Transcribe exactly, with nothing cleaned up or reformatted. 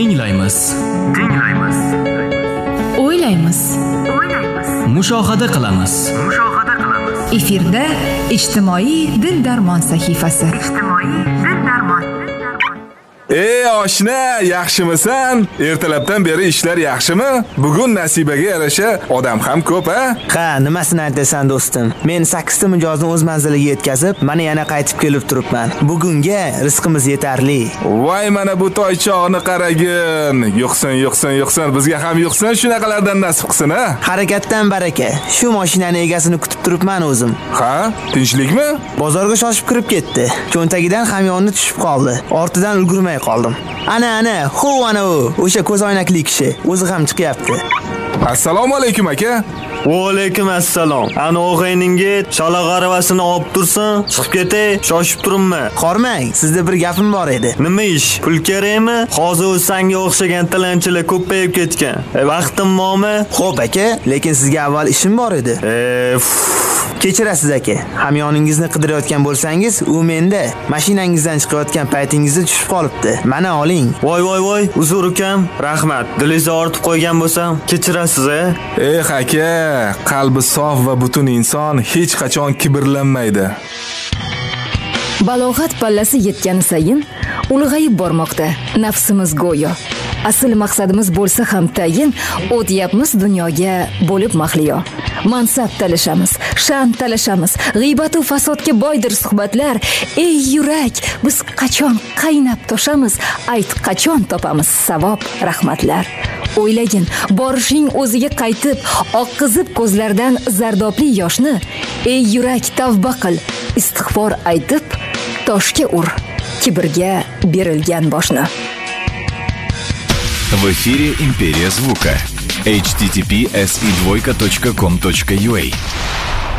Tinglaymiz. Tinglaymiz. O'ylaymiz. O'ylaymiz. Mushohada qilamiz. Mushohada qilamiz. Efirda ijtimoiy dil darmon sahifasi. Ijtimoiy dil darmon. Ey oshna, yaxshimisan? Ertalabdan beri ishlar yaxshimi? Bugun nasibaga yarasha odam ham ko'p, a? Ha, nimasini aytasan do'stim? Men sakkiz ta mijozni o'z manziliga yetkazib, mana yana qaytib kelib turibman. Bugunga rizqimiz yetarli. Voy, mana bu toychoqni qaragin. Yo'qsin, yo'qsin, yo'qsin, bizga ham yo'qsin, shunaqalardan nasib qilsin, a? Harakatdan baraka. Shu mashinani egasini kutib turibman o'zim. Ha, tinchlikmi? Bozorga shoshib kirib ketdi. Cho'ntagidan hamyonni tushib qoldi. Ortidan ulgurmay qoldim. Ana ana, ho ana u, o'sha ko'z oynakli kishi o'zi ham chiqyapti. Assalomu alaykum aka. Va alaykum assalom. Ana o'g'ayninga shalag'aravasini olib tursin, chiqib ketay, shoshib turibman. Qormang, sizda bir gapim bor edi. Nima ish? Pul kerakmi? Hozir o'zsanga o'xshagan tilanchilar ko'payib ketgan. E, vaqtim bormi? Xo'p aka, lekin sizga avval ishim bor edi. E, Kechirasiz aka. Hamyoningizni qidirayotgan bo'lsangiz, u menda. Mashinangizdan chiqayotgan paytingizda tushib qolibdi. Mana oling. Voy voy voy, uzr ukam, rahmat. Dilingizni ortib qo'ygan bo'lsam, kechirasiz, a? Eh aka, qalbi sof va butun inson hech qachon kibrlanmaydi. Balog'at pallasi yetgani sayin ulg'ayib bormoqda nafsimiz go'yo. Asl maqsadimiz bo'lsa ham tayin, o'tyapmiz dunyoga bo'lib mahliyo. Mansab talashamiz, sha'an talashamiz, g'iybat va fasodga boydir suhbatlar. Ey yurak, biz qachon qaynab toshamiz, ayt qachon topamiz savob, rahmatlar. O'ylagin, borishing o'ziga qaytib, oqqizib ko'zlardan zardobli yoshni. Ey yurak, tavba qil, istig'for aytib, toshga ur, kibrga berilgan boshni. В эфире «Империя звука». эйч ти ти пи эс и двойка точка ком точка ю а